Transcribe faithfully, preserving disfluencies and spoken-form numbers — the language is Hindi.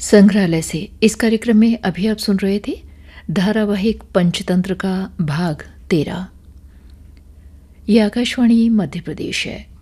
संग्रहालय से इस कार्यक्रम में अभी आप सुन रहे थे धारावाहिक पंचतंत्र का भाग तेरह। ये आकाशवाणी मध्य प्रदेश है।